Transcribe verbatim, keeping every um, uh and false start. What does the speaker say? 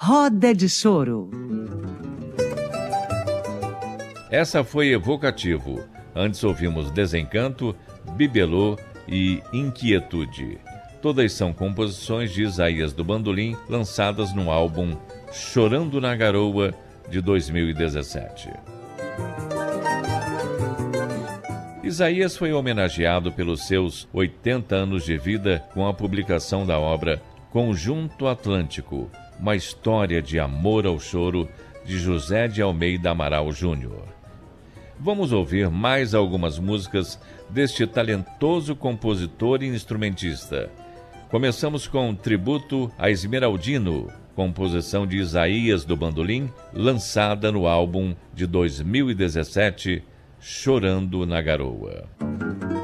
Roda de Choro. Essa foi Evocativo. Antes ouvimos Desencanto, Bibelô e Inquietude. Todas são composições de Isaías do Bandolim, lançadas no álbum Chorando na Garoa, de dois mil e dezessete. Isaías foi homenageado pelos seus oitenta anos de vida com a publicação da obra Conjunto Atlântico, uma história de amor ao choro, de José de Almeida Amaral Júnior. Vamos ouvir mais algumas músicas deste talentoso compositor e instrumentista. Começamos com Tributo a Esmeraldino, composição de Isaías do Bandolim, lançada no álbum de dois mil e dezessete, Chorando na Garoa.